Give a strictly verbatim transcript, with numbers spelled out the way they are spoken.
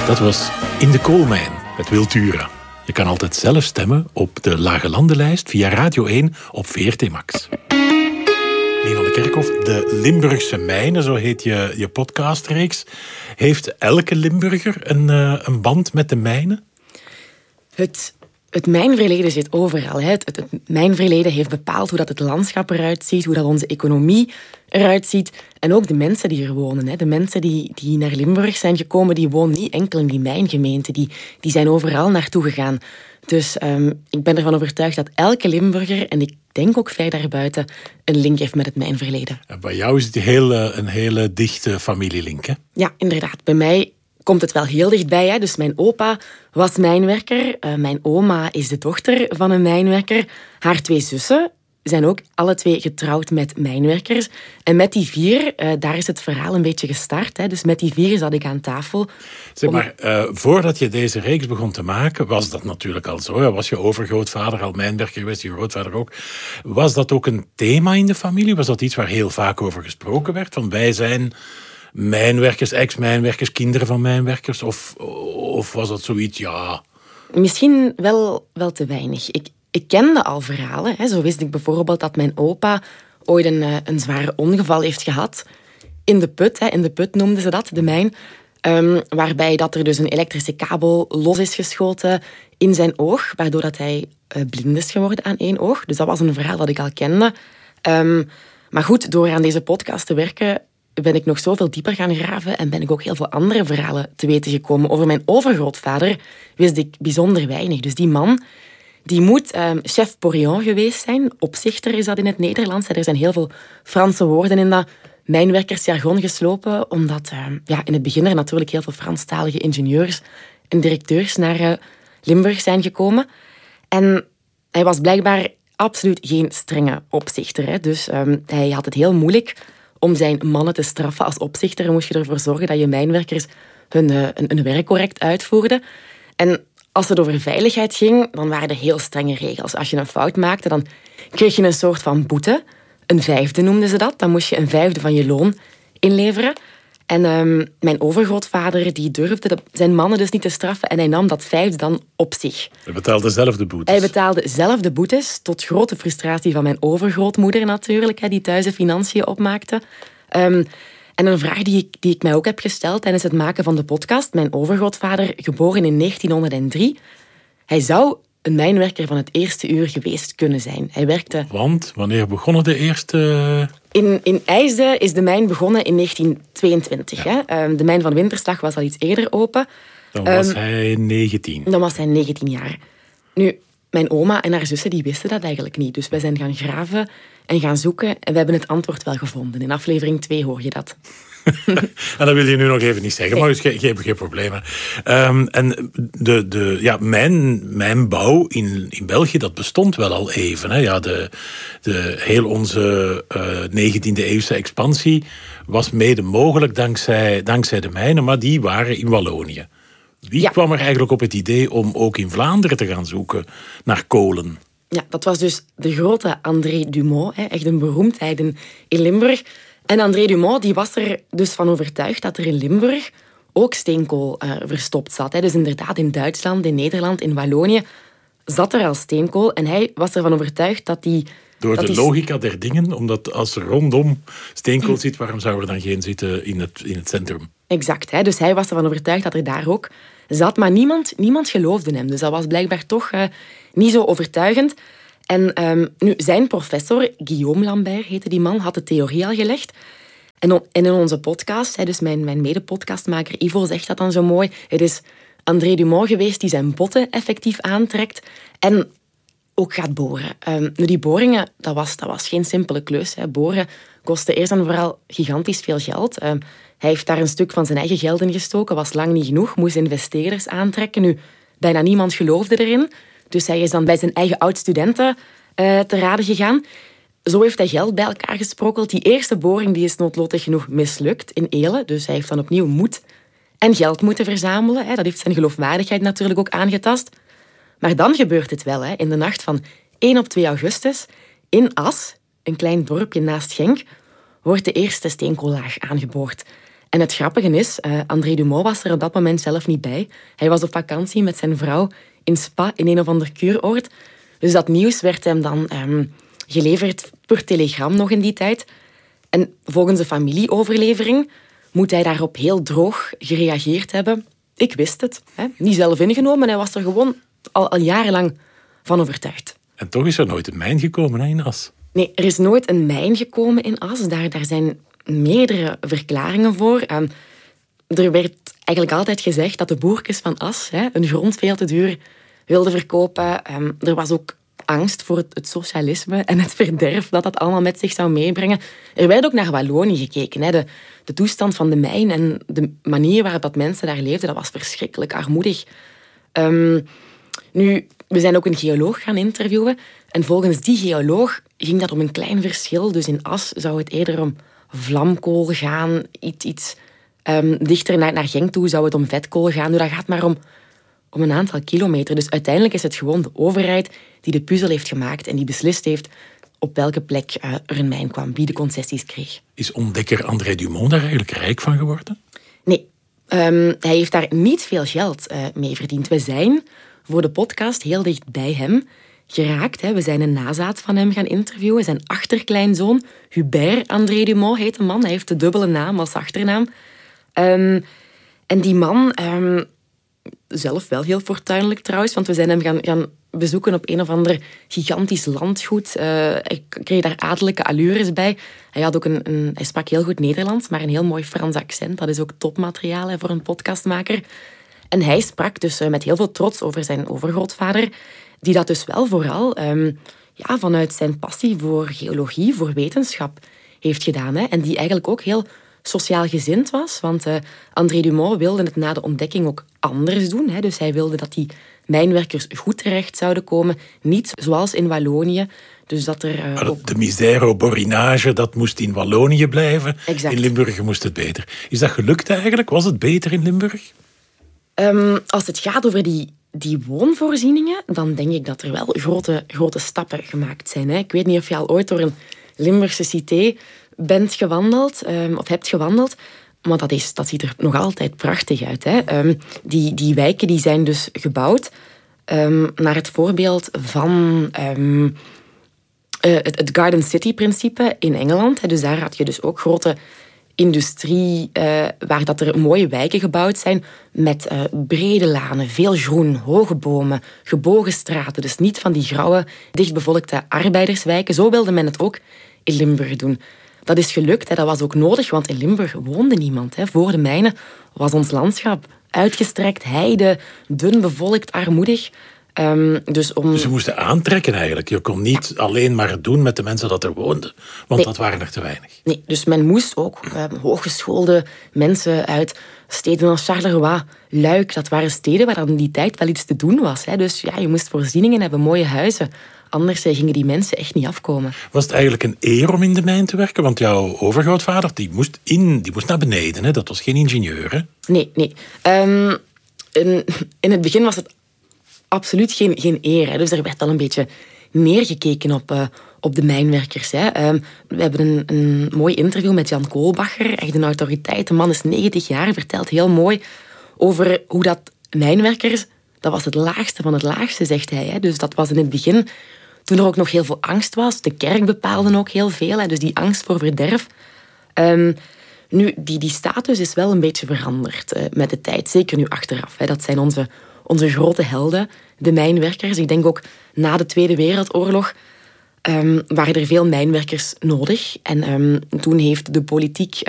Dat was In de Koolmijn met Wiltura. Je kan altijd zelf stemmen op de Lage Landenlijst via Radio één op V R T Max. Leen van de Kerkhof, de Limburgse mijnen, zo heet je, je podcastreeks. Heeft elke Limburger een, uh, een band met de mijnen? Het, het mijnverleden zit overal. Hè. Het, het, het mijnverleden heeft bepaald hoe dat het landschap eruit ziet, hoe dat onze economie eruit ziet. En ook de mensen die er wonen. Hè. De mensen die, die naar Limburg zijn gekomen, die wonen niet enkel in die mijngemeente. Die, die zijn overal naartoe gegaan. Dus um, ik ben ervan overtuigd dat elke Limburger, en ik denk ook ver daarbuiten, een link heeft met het mijnverleden. En bij jou is het heel, een hele dichte familielink, hè? Ja, inderdaad. Bij mij komt het wel heel dichtbij. Hè. Dus mijn opa was mijnwerker. Uh, mijn oma is de dochter van een mijnwerker. Haar twee zussen zijn ook alle twee getrouwd met mijnwerkers. En met die vier, uh, daar is het verhaal een beetje gestart. Hè. Dus met die vier zat ik aan tafel. Zeg maar, uh, voordat je deze reeks begon te maken, was dat natuurlijk al zo. Was je overgrootvader al mijnwerker geweest, je grootvader ook. Was dat ook een thema in de familie? Was dat iets waar heel vaak over gesproken werd? Van wij zijn mijnwerkers, ex-mijnwerkers, kinderen van mijnwerkers? Of, of was dat zoiets, ja... Misschien wel, wel te weinig. Ik, ik kende al verhalen. Hè. Zo wist ik bijvoorbeeld dat mijn opa ooit een, een zware ongeval heeft gehad. In de put, hè. In de put noemden ze dat, de mijn. Um, waarbij dat er dus een elektrische kabel los is geschoten in zijn oog, waardoor dat hij uh, blind is geworden aan één oog. Dus dat was een verhaal dat ik al kende. Um, maar goed, door aan deze podcast te werken ben ik nog zoveel dieper gaan graven en ben ik ook heel veel andere verhalen te weten gekomen. Over mijn overgrootvader wist ik bijzonder weinig. Dus die man, die moet um, chef porion geweest zijn. Opzichter is dat in het Nederlands. Er zijn heel veel Franse woorden in dat mijnwerkersjargon geslopen, omdat uh, ja, in het begin er natuurlijk heel veel Franstalige ingenieurs en directeurs naar uh, Limburg zijn gekomen. En hij was blijkbaar absoluut geen strenge opzichter. Hè. Dus um, hij had het heel moeilijk om zijn mannen te straffen. Als opzichter moest je ervoor zorgen dat je mijnwerkers hun, uh, hun, hun werk correct uitvoerden. En als het over veiligheid ging, dan waren er heel strenge regels. Als je een fout maakte, dan kreeg je een soort van boete. Een vijfde noemden ze dat. Dan moest je een vijfde van je loon inleveren. En um, mijn overgrootvader die durfde de, zijn mannen dus niet te straffen en hij nam dat vijfde dan op zich. Hij betaalde zelf de boetes. Hij betaalde zelf de boetes, tot grote frustratie van mijn overgrootmoeder natuurlijk, hè, die thuis de financiën opmaakte. Um, en een vraag die ik, die ik mij ook heb gesteld tijdens het maken van de podcast. Mijn overgrootvader, geboren in negentienhonderddrie, hij zou een mijnwerker van het eerste uur geweest kunnen zijn. Hij werkte... Want, wanneer begonnen de eerste... In, in IJsden is de mijn begonnen in negentien tweeëntwintig. Ja. Hè? Um, de mijn van Winterslag was al iets eerder open. Dan was um, hij negentien. Dan was hij negentien jaar. Nu, mijn oma en haar zussen die wisten dat eigenlijk niet. Dus wij zijn gaan graven en gaan zoeken en we hebben het antwoord wel gevonden. In aflevering twee hoor je dat. En dat wil je nu nog even niet zeggen, maar geen, geen, geen probleem. Um, en de, de, ja, mijn, mijn bouw in, in België, dat bestond wel al even. Hè. Ja, de, de, heel onze uh, negentiende eeuwse expansie was mede mogelijk dankzij, dankzij de mijnen, maar die waren in Wallonië. Wie ja. kwam er eigenlijk op het idee om ook in Vlaanderen te gaan zoeken naar kolen? Ja, dat was dus de grote André Dumont, hè, echt een beroemdheid in, in Limburg. En André Dumont die was er dus van overtuigd dat er in Limburg ook steenkool uh, verstopt zat. Hè. Dus inderdaad, in Duitsland, in Nederland, in Wallonië zat er al steenkool. En hij was ervan overtuigd dat die... Door dat de die... logica der dingen, omdat als er rondom steenkool zit, waarom zou er dan geen zitten in het, in het centrum? Exact. Hè. Dus hij was ervan overtuigd dat er daar ook zat. Maar niemand, niemand geloofde hem. Dus dat was blijkbaar toch uh, niet zo overtuigend. En um, nu, zijn professor, Guillaume Lambert heette die man, had de theorie al gelegd. En, on, en in onze podcast, hè, dus mijn, mijn mede-podcastmaker Ivo zegt dat dan zo mooi, het is André Dumont geweest die zijn botten effectief aantrekt en ook gaat boren. Um, nu, die boringen, dat was, dat was geen simpele klus. Hè. Boren kostte eerst en vooral gigantisch veel geld. Um, hij heeft daar een stuk van zijn eigen geld in gestoken, was lang niet genoeg, moest investeerders aantrekken. Nu, bijna niemand geloofde erin. Dus hij is dan bij zijn eigen oud-studenten uh, te raden gegaan. Zo heeft hij geld bij elkaar gesprokkeld. Die eerste boring die is noodlottig genoeg mislukt in Eelen. Dus hij heeft dan opnieuw moed en geld moeten verzamelen. Hè. Dat heeft zijn geloofwaardigheid natuurlijk ook aangetast. Maar dan gebeurt het wel. Hè. In de nacht van één op twee augustus, in As, een klein dorpje naast Genk, wordt de eerste steenkoollaag aangeboord. En het grappige is, uh, André Dumont was er op dat moment zelf niet bij. Hij was op vakantie met zijn vrouw in Spa, in een of ander kuuroord. Dus dat nieuws werd hem dan um, geleverd per telegram nog in die tijd. En volgens de familieoverlevering moet hij daarop heel droog gereageerd hebben. Ik wist het. Hè? Niet zelf ingenomen, hij was er gewoon al, al jarenlang van overtuigd. En toch is er nooit een mijn gekomen hè, in As? Nee, er is nooit een mijn gekomen in As. Daar, daar zijn meerdere verklaringen voor. Um, er werd eigenlijk altijd gezegd dat de boerkes van As hè, een grond veel te duur wilden verkopen. Um, er was ook angst voor het, het socialisme en het verderf dat dat allemaal met zich zou meebrengen. Er werd ook naar Wallonië gekeken. Hè. De, de toestand van de mijn en de manier waarop dat mensen daar leefden, dat was verschrikkelijk armoedig. Um, nu, we zijn ook een geoloog gaan interviewen. En volgens die geoloog ging dat om een klein verschil. Dus in As zou het eerder om vlamkool gaan. Iets, iets um, dichter naar, naar Genk toe zou het om vetkool gaan. Nu, dat gaat maar om, om een aantal kilometer. Dus uiteindelijk is het gewoon de overheid die de puzzel heeft gemaakt en die beslist heeft op welke plek uh, er een mijn kwam, wie de concessies kreeg. Is ontdekker André Dumont daar eigenlijk rijk van geworden? Nee, um, hij heeft daar niet veel geld uh, mee verdiend. We zijn voor de podcast heel dicht bij hem geraakt. Hè. We zijn een nazaat van hem gaan interviewen. Zijn achterkleinzoon, Hubert André Dumont, heet de man. Hij heeft de dubbele naam als achternaam. Um, en die man, um, zelf wel heel fortuinlijk trouwens, want we zijn hem gaan, gaan bezoeken op een of ander gigantisch landgoed. Uh, hij kreeg daar adellijke allures bij. Hij, had ook een, een, hij sprak heel goed Nederlands, maar een heel mooi Frans accent. Dat is ook topmateriaal hè, voor een podcastmaker. En hij sprak dus uh, met heel veel trots over zijn overgrootvader, die dat dus wel vooral um, ja, vanuit zijn passie voor geologie, voor wetenschap heeft gedaan. Hè. En die eigenlijk ook heel sociaal gezind was. Want uh, André Dumont wilde het na de ontdekking ook anders doen. Hè. Dus hij wilde dat die mijnwerkers goed terecht zouden komen. Niet zoals in Wallonië. Dus dat er, uh, maar ook... de misère-borinage, dat moest in Wallonië blijven. Exact. In Limburg moest het beter. Is dat gelukt eigenlijk? Was het beter in Limburg? Um, als het gaat over die, die woonvoorzieningen, dan denk ik dat er wel grote, grote stappen gemaakt zijn. Hè. Ik weet niet of je al ooit door een Limburgse cité bent gewandeld, um, of hebt gewandeld, maar dat, is, dat ziet er nog altijd prachtig uit. Hè. Um, die, die wijken die zijn dus gebouwd um, naar het voorbeeld van um, uh, het, het Garden City-principe in Engeland. Hè. Dus daar had je dus ook grote industrie, uh, waar dat er mooie wijken gebouwd zijn met uh, brede lanen, veel groen, hoge bomen, gebogen straten. Dus niet van die grauwe, dichtbevolkte arbeiderswijken. Zo wilde men het ook in Limburg doen. Dat is gelukt, hè. Dat was ook nodig, want in Limburg woonde niemand. Hè. Voor de mijnen was ons landschap uitgestrekt, heide, dun bevolkt, armoedig. Um, dus, om... dus ze moesten aantrekken eigenlijk. Je kon niet ja. alleen maar het doen met de mensen dat er woonden, want nee. dat waren er te weinig. Nee, dus men moest ook um, hooggeschoolde mensen uit steden als Charleroi, Luik, dat waren steden waar dan in die tijd wel iets te doen was. Hè. Dus ja, je moest voorzieningen hebben, mooie huizen. Anders gingen die mensen echt niet afkomen. Was het eigenlijk een eer om in de mijn te werken? Want jouw overgrootvader die moest, in, die moest naar beneden. Hè? Dat was geen ingenieur. Hè? Nee, nee. Um, in, in het begin was het absoluut geen, geen eer. Hè. Dus er werd al een beetje neergekeken op, uh, op de mijnwerkers. Hè. Um, we hebben een, een mooi interview met Jan Koolbacher, echt een autoriteit. De man is negentig jaar, vertelt heel mooi over hoe dat mijnwerkers... Dat was het laagste van het laagste, zegt hij. Hè. Dus dat was in het begin, toen er ook nog heel veel angst was. De kerk bepaalde ook heel veel, hè. Dus die angst voor verderf. Um, nu, die, die status is wel een beetje veranderd uh, met de tijd. Zeker nu achteraf. Hè. Dat zijn onze, onze grote helden, de mijnwerkers. Ik denk ook na de Tweede Wereldoorlog um, waren er veel mijnwerkers nodig. En um, toen heeft de politiek